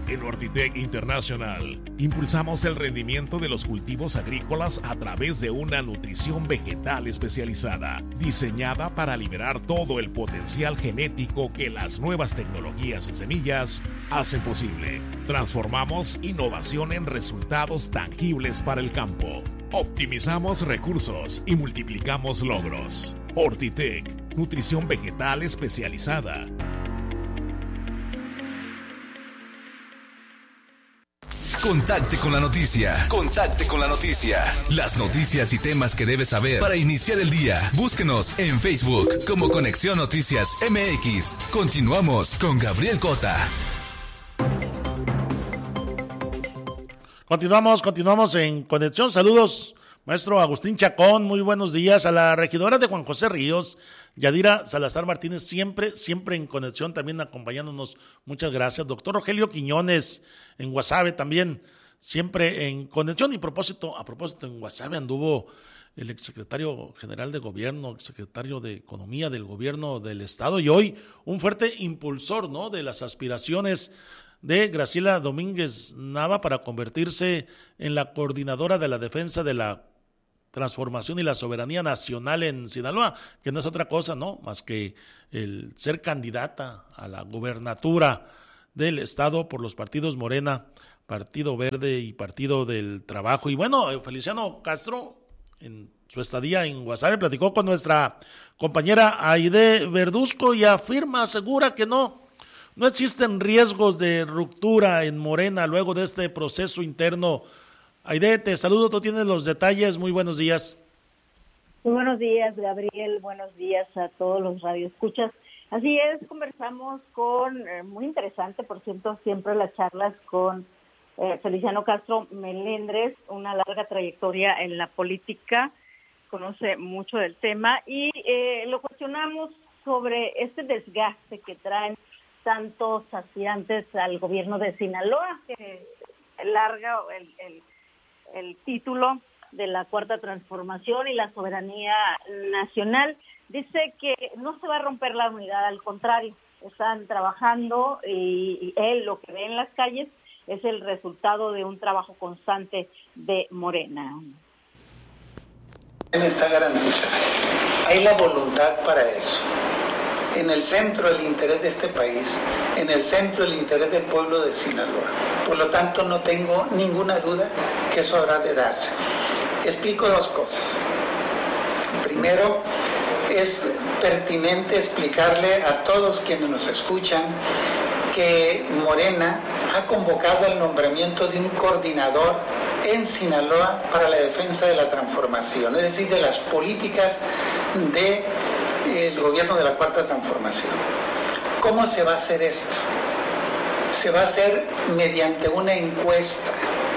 En Ortitec International, impulsamos el rendimiento de los cultivos agrícolas a través de una nutrición vegetal especializada, diseñada para liberar todo el potencial genético que las nuevas tecnologías en semillas hacen posible. Transformamos innovación en resultados tangibles para el campo. Optimizamos recursos y multiplicamos logros. Ortitec, nutrición vegetal especializada. Contacte con la noticia. Contacte con la noticia. Las noticias y temas que debes saber para iniciar el día. Búsquenos en Facebook como Conexión Noticias MX. Continuamos con Gabriel Cota. Continuamos en Conexión. Saludos, maestro Agustín Chacón. Muy buenos días. A la regidora de Juan José Ríos, Yadira Salazar Martínez, siempre en conexión, también acompañándonos. Muchas gracias. Doctor Rogelio Quiñones, en Guasave también, siempre en conexión. Y a propósito, en Guasave anduvo el exsecretario general de gobierno, exsecretario de Economía del gobierno del estado, y hoy un fuerte impulsor, ¿no?, de las aspiraciones de Graciela Domínguez Nava para convertirse en la coordinadora de la defensa de la transformación y la soberanía nacional en Sinaloa, que no es otra cosa, ¿no?, más que el ser candidata a la gubernatura del estado por los partidos Morena, Partido Verde y Partido del Trabajo. Y bueno, Feliciano Castro, en su estadía en Guasave, platicó con nuestra compañera Aide Verduzco y asegura que no existen riesgos de ruptura en Morena luego de este proceso interno. Aide, te saludo, tú tienes los detalles. Muy buenos días. Muy buenos días, Gabriel. Buenos días a todos los radioescuchas. Así es, conversamos con, muy interesante, por cierto, siempre las charlas con Feliciano Castro Melendres, una larga trayectoria en la política, conoce mucho del tema, y lo cuestionamos sobre este desgaste que traen tantos aspirantes al gobierno de Sinaloa, que larga el título de la Cuarta Transformación y la soberanía nacional. Dice que no se va a romper la unidad, al contrario, están trabajando y él lo que ve en las calles es el resultado de un trabajo constante de Morena. Está garantizada, hay la voluntad para eso. En el centro el interés de este país, en el centro el interés del pueblo de Sinaloa. Por lo tanto, no tengo ninguna duda que eso habrá de darse. Explico dos cosas. Primero, es pertinente explicarle a todos quienes nos escuchan que Morena ha convocado el nombramiento de un coordinador en Sinaloa para la defensa de la transformación, es decir, de las políticas del gobierno de la Cuarta Transformación. ¿Cómo se va a hacer esto? Se va a hacer mediante una encuesta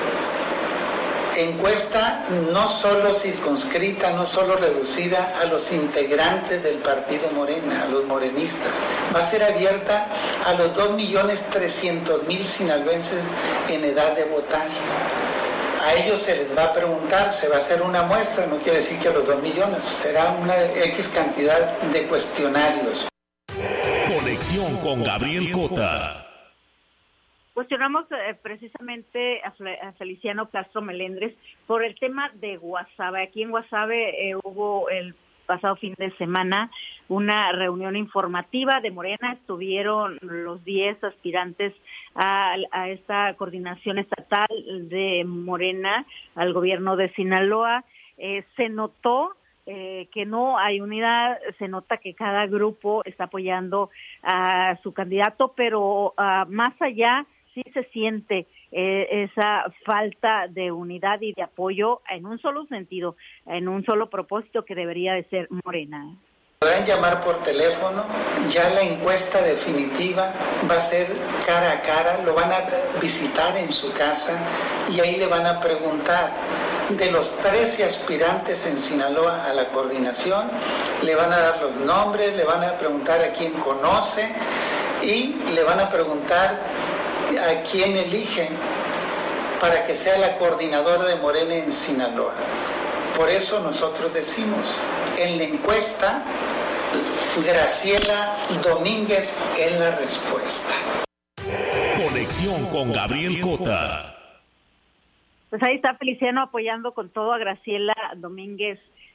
no solo circunscrita, no solo reducida a los integrantes del partido Morena, a los morenistas. Va a ser abierta a los 2.300.000 sinaloenses en edad de votar. A ellos se les va a preguntar, se va a hacer una muestra, no quiere decir que a los 2 millones, será una X cantidad de cuestionarios. Conexión con Gabriel Cota. Cuestionamos precisamente a Feliciano Castro Melendres por el tema de Guasave. Aquí en Guasave hubo el pasado fin de semana una reunión informativa de Morena. Estuvieron los 10 aspirantes a esta coordinación estatal de Morena al gobierno de Sinaloa. Se notó que no hay unidad, se nota que cada grupo está apoyando a su candidato, pero más allá sí se siente esa falta de unidad y de apoyo en un solo sentido, en un solo propósito que debería de ser Morena. Podrán llamar por teléfono, ya la encuesta definitiva va a ser cara a cara, lo van a visitar en su casa y ahí le van a preguntar de los 13 aspirantes en Sinaloa a la coordinación, le van a dar los nombres, le van a preguntar a quién conoce y le van a preguntar a quién eligen para que sea la coordinadora de Morena en Sinaloa. Por eso nosotros decimos, en la encuesta, Graciela Domínguez es la respuesta. Conexión con Gabriel Cota. Pues ahí está Feliciano apoyando con todo a Graciela Domínguez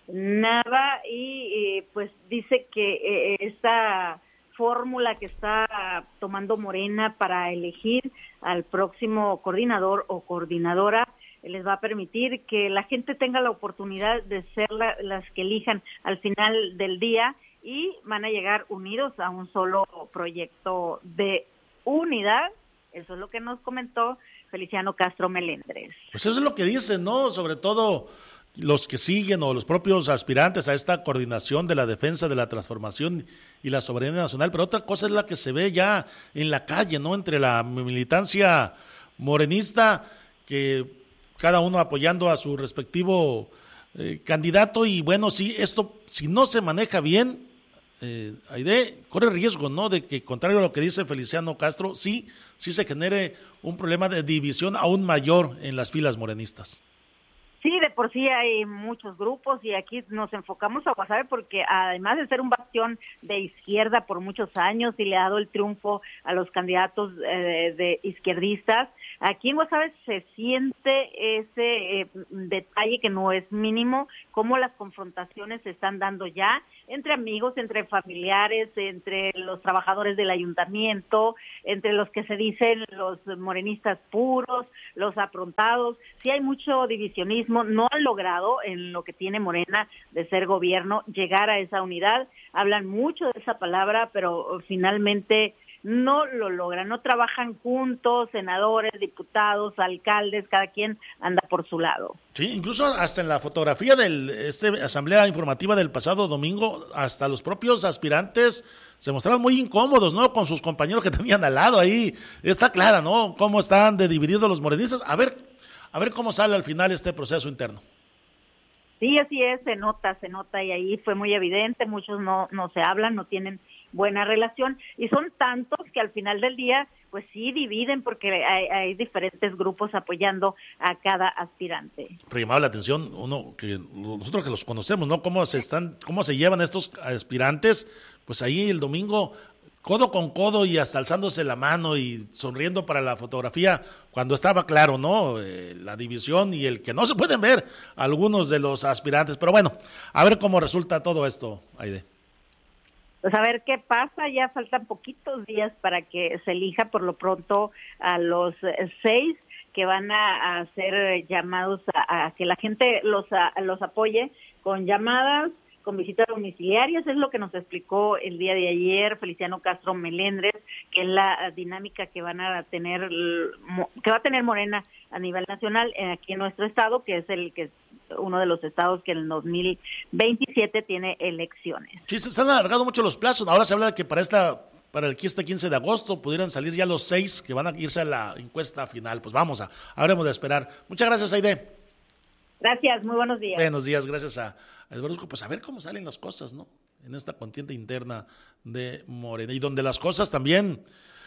Nava y pues dice que esta fórmula que está tomando Morena para elegir al próximo coordinador o coordinadora les va a permitir que la gente tenga la oportunidad de ser las que elijan al final del día y van a llegar unidos a un solo proyecto de unidad. Eso es lo que nos comentó Feliciano Castro Melendres. Pues eso es lo que dicen, ¿no? Sobre todo los que siguen o los propios aspirantes a esta coordinación de la defensa de la transformación y la soberanía nacional, pero otra cosa es la que se ve ya en la calle, ¿no? Entre la militancia morenista, que cada uno apoyando a su respectivo candidato, y bueno, sí, esto si no se maneja bien, Aide, corre riesgo, ¿no? De que, contrario a lo que dice Feliciano Castro, sí se genere un problema de división aún mayor en las filas morenistas. Sí, de por sí hay muchos grupos y aquí nos enfocamos a Guasave porque además de ser un bastión de izquierda por muchos años y le ha dado el triunfo a los candidatos de izquierdistas, aquí en Guasave se siente ese detalle que no es mínimo, cómo las confrontaciones se están dando ya entre amigos, entre familiares, entre los trabajadores del ayuntamiento, entre los que se dicen los morenistas puros, los aprontados. Sí hay mucho divisionismo, no han logrado en lo que tiene Morena de ser gobierno llegar a esa unidad. Hablan mucho de esa palabra, pero finalmente no lo logran, no trabajan juntos, senadores, diputados, alcaldes, cada quien anda por su lado. Sí, incluso hasta en la fotografía de asamblea informativa del pasado domingo, hasta los propios aspirantes se mostraron muy incómodos, ¿no? Con sus compañeros que tenían al lado ahí. Está clara, ¿no? Cómo están de divididos los morenistas. A ver cómo sale al final este proceso interno. Sí, así es, se nota y ahí fue muy evidente, muchos no se hablan, no tienen buena relación y son tantos que al final del día pues sí dividen porque hay diferentes grupos apoyando a cada aspirante. Pero llamaba la atención nosotros que los conocemos, ¿no? Cómo se llevan estos aspirantes, pues ahí el domingo codo con codo y hasta alzándose la mano y sonriendo para la fotografía, cuando estaba claro, ¿no? La división y el que no se pueden ver algunos de los aspirantes. Pero bueno, a ver cómo resulta todo esto, Aide. Pues a ver qué pasa, ya faltan poquitos días para que se elija por lo pronto a los 6 que van a ser llamados a que la gente los apoye con llamadas, con visitas domiciliarias, es lo que nos explicó el día de ayer Feliciano Castro Melendres, que es la dinámica que va a tener Morena a nivel nacional aquí en nuestro estado, que es uno de los estados que en el 2027 tiene elecciones. Sí, se han alargado mucho los plazos. Ahora se habla de que para el 15 de agosto pudieran salir ya los 6 que van a irse a la encuesta final. Pues habremos de esperar. Muchas gracias, Aide. Gracias, muy buenos días. Buenos días, gracias a Eduardo. Pues a ver cómo salen las cosas, ¿no? En esta contienda interna de Morena, y donde las cosas también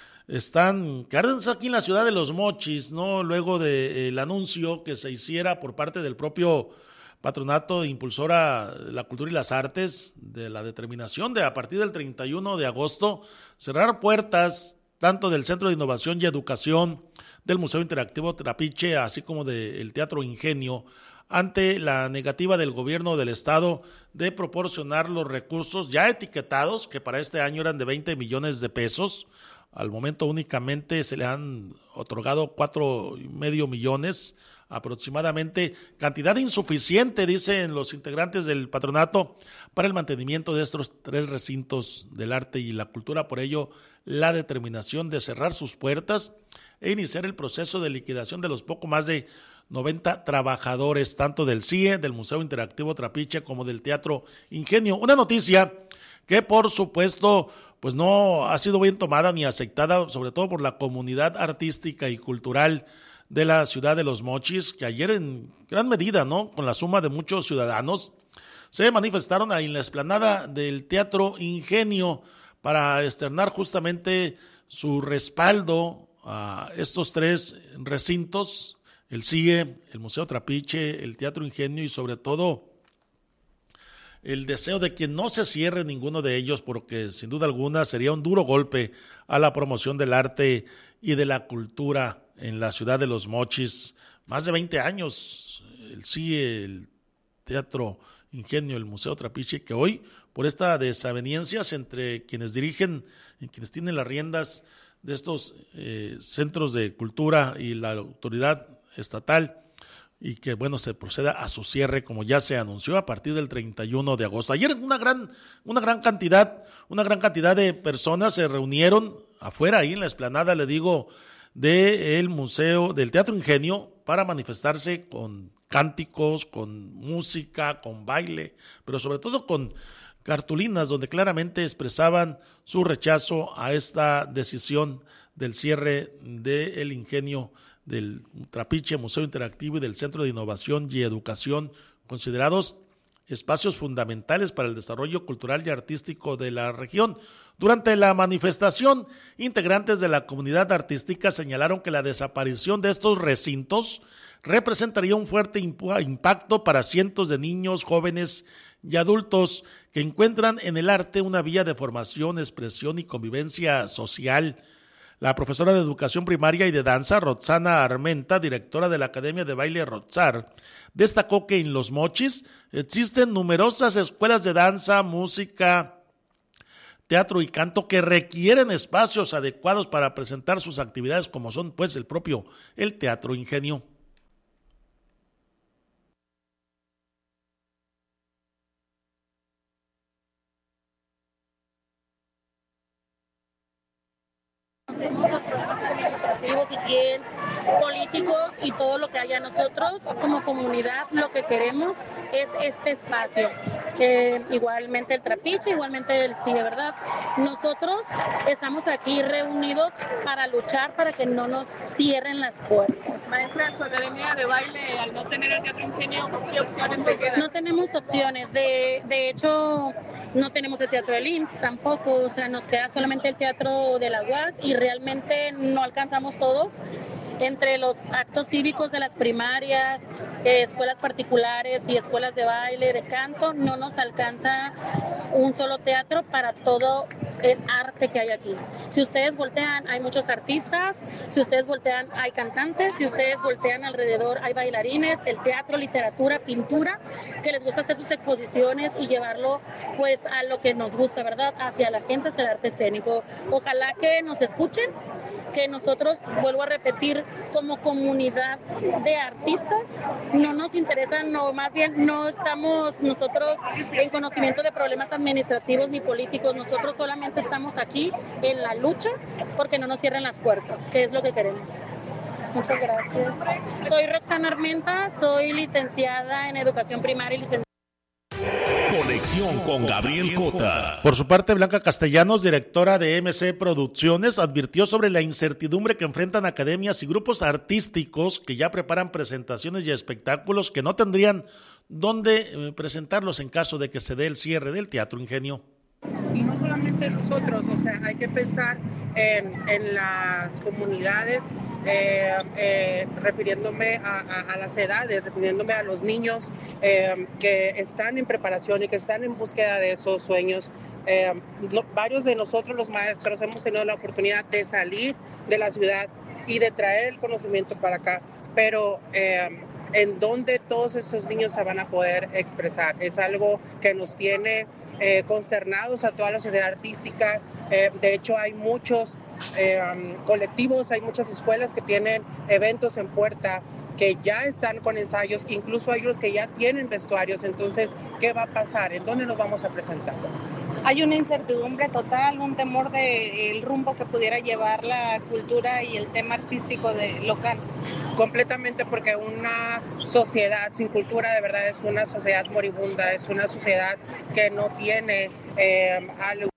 están cárdenas aquí en la ciudad de Los Mochis, ¿no? Luego del anuncio que se hiciera por parte del propio patronato impulsora de la cultura y las artes, de la determinación de a partir del 31 de agosto cerrar puertas tanto del Centro de Innovación y Educación, del Museo Interactivo Trapiche, así como del Teatro Ingenio, ante la negativa del gobierno del estado de proporcionar los recursos ya etiquetados, que para este año eran de 20 millones de pesos. Al momento únicamente se le han otorgado 4.5 millones aproximadamente, cantidad insuficiente, dicen los integrantes del patronato, para el mantenimiento de estos 3 recintos del arte y la cultura. Por ello, la determinación de cerrar sus puertas e iniciar el proceso de liquidación de los poco más de 90 trabajadores, tanto del CIE, del Museo Interactivo Trapiche, como del Teatro Ingenio. Una noticia que, por supuesto, pues no ha sido bien tomada ni aceptada, sobre todo por la comunidad artística y cultural de la ciudad de Los Mochis, que ayer en gran medida, ¿no?, con la suma de muchos ciudadanos, se manifestaron en la explanada del Teatro Ingenio para externar justamente su respaldo a estos 3 recintos, el CIE, el Museo Trapiche, el Teatro Ingenio, y sobre todo el deseo de que no se cierre ninguno de ellos, porque sin duda alguna sería un duro golpe a la promoción del arte y de la cultura en la ciudad de Los Mochis. Más de 20 años, el CIE, el Teatro Ingenio, el Museo Trapiche, que hoy, por esta desavenencias entre quienes dirigen y quienes tienen las riendas de estos centros de cultura y la autoridad estatal, y que bueno, se proceda a su cierre como ya se anunció a partir del 31 de agosto. Ayer una gran cantidad de personas se reunieron afuera, ahí en la explanada, le digo, del Museo del Teatro Ingenio, para manifestarse con cánticos, con música, con baile, pero sobre todo con cartulinas donde claramente expresaban su rechazo a esta decisión del cierre del Ingenio, del Trapiche, Museo Interactivo, y del Centro de Innovación y Educación, considerados espacios fundamentales para el desarrollo cultural y artístico de la región. Durante la manifestación, integrantes de la comunidad artística señalaron que la desaparición de estos recintos representaría un fuerte impacto para cientos de niños, jóvenes y adultos que encuentran en el arte una vía de formación, expresión y convivencia social. La profesora de Educación Primaria y de Danza, Roxana Armenta, directora de la Academia de Baile Roxar, destacó que en Los Mochis existen numerosas escuelas de danza, música, teatro y canto que requieren espacios adecuados para presentar sus actividades, como son pues el Teatro Ingenio. Administrativos y bien políticos y todo lo que haya. Nosotros como comunidad lo que queremos es este espacio, igualmente el Trapiche, igualmente el CIE, ¿verdad? Nosotros estamos aquí reunidos para luchar para que no nos cierren las puertas. Maestra, su academia de baile, al no tener el Teatro Ingenio, ¿qué opciones te quedan? No tenemos opciones, de hecho no tenemos el Teatro del IMSS tampoco, o sea, nos queda solamente el Teatro de la UAS y realmente no alcanzamos todos. Entre los actos cívicos de las primarias, escuelas particulares y escuelas de baile, de canto, no nos alcanza un solo teatro para todo el arte que hay aquí. Si ustedes voltean, hay muchos artistas, si ustedes voltean, hay cantantes, si ustedes voltean alrededor, hay bailarines, el teatro, literatura, pintura, que les gusta hacer sus exposiciones y llevarlo pues a lo que nos gusta, ¿verdad? Hacia la gente, hacia el arte escénico. Ojalá que nos escuchen, que nosotros, vuelvo a repetir, como comunidad de artistas, no nos interesan, no, más bien no estamos nosotros en conocimiento de problemas administrativos ni políticos, nosotros solamente estamos aquí en la lucha porque no nos cierren las puertas, que es lo que queremos. Muchas gracias. Soy Roxana Armenta, soy licenciada en Educación Primaria y licenciada. Conexión con Gabriel Cota. Por su parte, Blanca Castellanos, directora de MC Producciones, advirtió sobre la incertidumbre que enfrentan academias y grupos artísticos que ya preparan presentaciones y espectáculos que no tendrían dónde presentarlos en caso de que se dé el cierre del Teatro Ingenio. Y no solamente nosotros, o sea, hay que pensar en las comunidades, refiriéndome a las edades, refiriéndome a los niños que están en preparación y que están en búsqueda de esos sueños. Varios de nosotros, los maestros, hemos tenido la oportunidad de salir de la ciudad y de traer el conocimiento para acá, pero en dónde todos estos niños se van a poder expresar. Es algo que nos tiene consternados a toda la sociedad artística. De hecho, hay muchos colectivos, hay muchas escuelas que tienen eventos en puerta, que ya están con ensayos, incluso hay los que ya tienen vestuarios. Entonces, ¿qué va a pasar? ¿En dónde nos vamos a presentar? Hay una incertidumbre total, un temor del rumbo que pudiera llevar la cultura y el tema artístico local. Completamente, porque una sociedad sin cultura de verdad es una sociedad moribunda, es una sociedad que no tiene algo.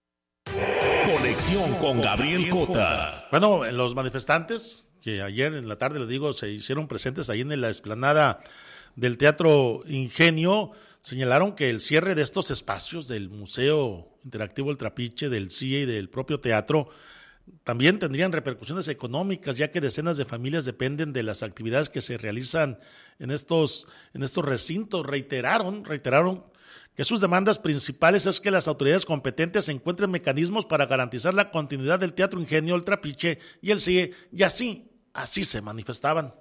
Conexión con Gabriel Cota. Bueno, los manifestantes que ayer en la tarde, les digo, se hicieron presentes ahí en la explanada del Teatro Ingenio, señalaron que el cierre de estos espacios del Museo Interactivo El Trapiche, del CIE y del propio teatro también tendrían repercusiones económicas, ya que decenas de familias dependen de las actividades que se realizan en estos recintos. Reiteraron que que sus demandas principales es que las autoridades competentes encuentren mecanismos para garantizar la continuidad del Teatro Ingenio, el Trapiche y el CIE, y así se manifestaban.